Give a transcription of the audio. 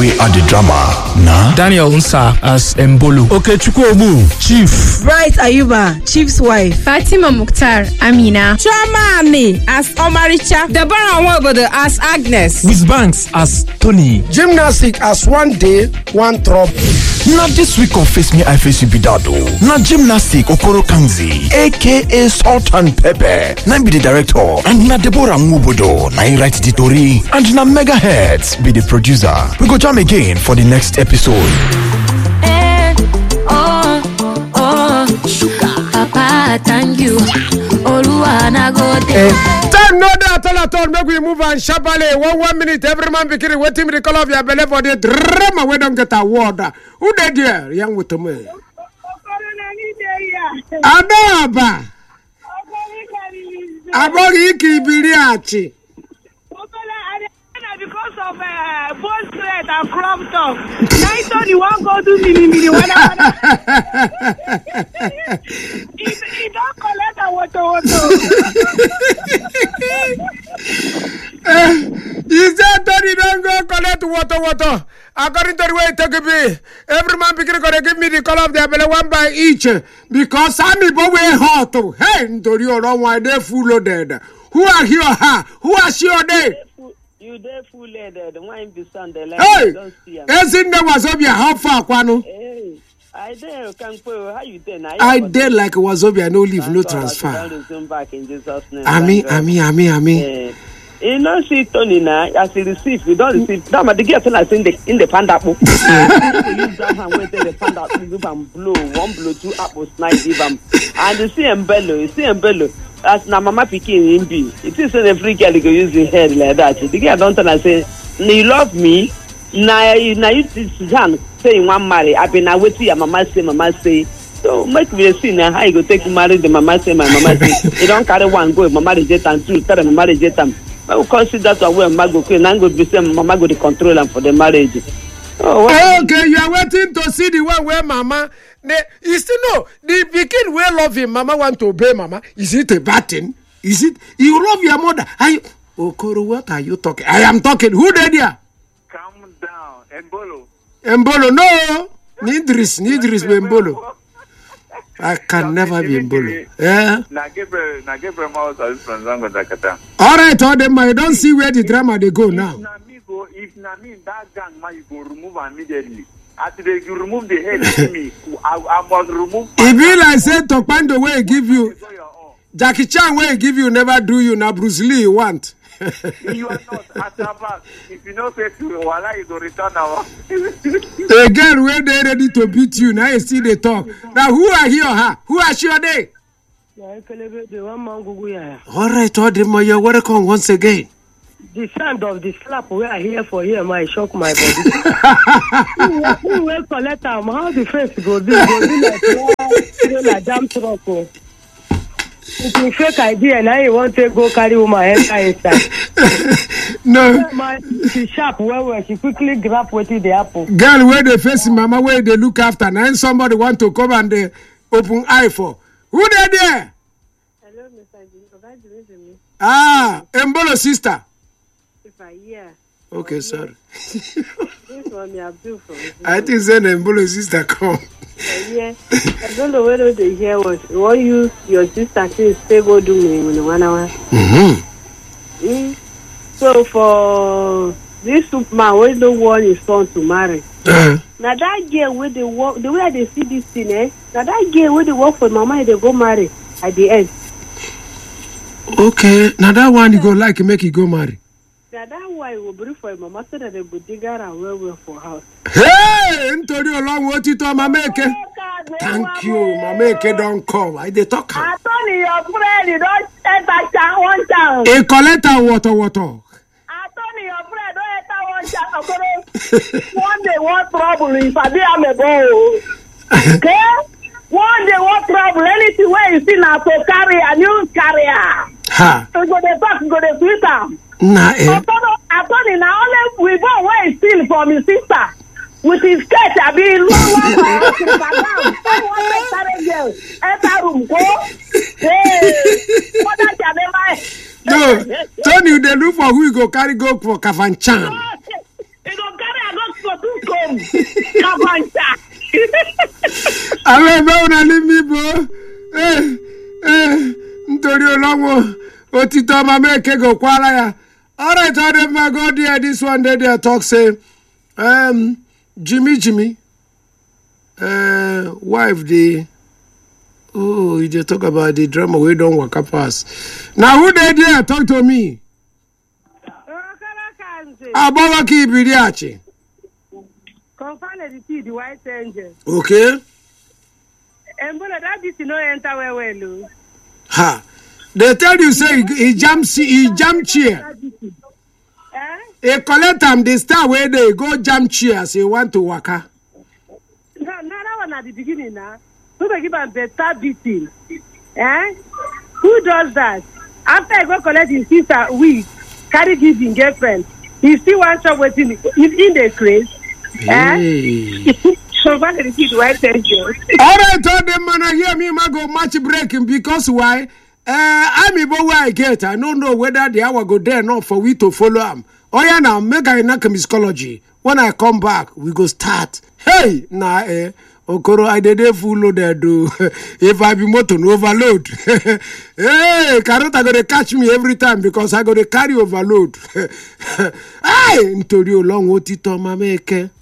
we are the drama. Nah. Daniel Unsa as Mbolo. Okechukwu Obu, Chief. Bright Ayuba, Chief's wife. Fatima Mukhtar, Amina. Choma Ami as Omaricha. Deborah Nwobodo as Agnes. Wiz Banks as Tony. Gymnastic as One Day, One Trouble. Now this week on Face Me I Face You Bidado. Now Gymnastic Okoro Kanzi, aka Salt and Pepper. Now be the director. And now Deborah Nwobodo. Now he write the story. And now Megahertz be the producer. We go jam again for the next episode. Papa, thank you. Oluwana go there. Time no doubt at all. Make we move on sharply. 1 minute. Every man begin waiting with the color of your belly for the drama. We don't get a word. Who did there? Young with me. Adaba. Abogiki Biriachi. Because of bone straight and crop top. I thought you want to go do mini He don't collect a water. He said that he don't go collect water. According to the way it take be, every man begin to give me the color of their belly one by each. Because some people way hot. Hey, into you don't want they full loaded. Who are here? Who are sure they? You there full leather, the wine be Sunday. Hey, isn't there Wazobia? How far, Kwano? Hey, I dare can't pay. How you then? I dare like Wazobia, no leave, no transfer. Back in Jesus' name. Ami. You know, see Tony now, as he receive, we don't receive. That but the girl is in the panda book. Use that hand wait the panda give them blow, one blow, 2 apples, 9 give them. And you see Mbello. As na mama pikin in be. It is in every girl go use the head like that. The girl don't tell and say, you love me. Now you say you want marry. I been wait till your mama say. So make me see now how you go take marry the mama say my mama say. You don't carry one go mama reject and 2 tell mama reject them. I will consider that where mama go queen and go be say mama go to control them for the marriage. Okay, you are waiting to see the one where mama. You still know the pikin will love him. Mama want to obey mama. Is it a bad thing? Is it you love your mother? Okoro, what are you talking? I am talking. Who did ya? Calm down, Mbolo, no. Nidris, Mbolo. I can never be Mbolo. Yeah. All right, all them. I don't see where the drama they go now. If na me that gang man you go remove immediately. After you remove the head of me, I must remove. If you like say Tokpando way give you, Jackie Chan way give you never do you now Bruce Lee you want. You are not at the back. If you don't say to Wala, you go return now. Again, when they ready to beat you, now you see they talk. Now who are here? Who are sure they? All right, all them you're welcome once again. The sound of the slap we are here for here might shock my body. We will collect them. How the face go like damn truck. It's a fake idea and I want to go carry woman inside. No. She sharp where she quickly grab with the apple. Girl, where they face mama, where they look after. Now somebody want to come and they open eye for. Who they there? Hello, Mr. Jimmy. Mbolo sister. Yeah. Okay, sorry. This one, Abdul from. I think then Mbolo sister come. Yeah. I don't know whether they hear what you your sister says. Say go do me in 1 hour. So for this man, we don't want his son to marry. Now that girl with the work, the way they see this thing, now that girl with the work for mama, they go marry at the end. Okay, now that one you go like make you go marry. Now that why we bring for mama so that they go dig her and well for house. Hey, Antonio along what you told Mameke. Thank you, Mameke don't come. I they talk. Anthony, your friend, you don't enter one town. A collector water. Anthony, your friend, don't enter one town. One day, one trouble if I be am a boy. Okay? One day, one trouble. Anything where you see now to carry a new carrier. Ha. So go the back, go the Twitter. Nah, Anthony, now only we go where he steal from his sister. With his skirt, I be no, Tony, they look for who you go carry go for Kafanchan. You go carry a go come. Kabanta. Ale be una leave me bo. Ntori olonwo otito ma make go kwara ya. All right, all them go there. This one they talk say, Jimmy, wife the. Oh, you just talk about the drama we don't work up pass. Now who they there? Talk to me. Abawa ki biriachi. Confirm the white angel. Okay. And but that is no enter well. Ha. They tell you say he jump chair. A collect am they start where they go jump chair say want to waka. No, that one at the beginning now. Who will give a better beating? Who does that? After I go collect his sister weed, carry give his girlfriend. He still wants to wait in the crate. So what did he do? I tell you. All right, all them man I hear me go match breaking because why? I'm about where I get. I don't know whether the hour go there or not for we to follow him. Oh yeah, now make I knock psychology. When I come back, we go start. Hey, nah Okoro, I did a full load there do. If I be motor overload. Hey, Carrota gonna catch me every time because I gotta carry overload. Hey, into you long what it on my make.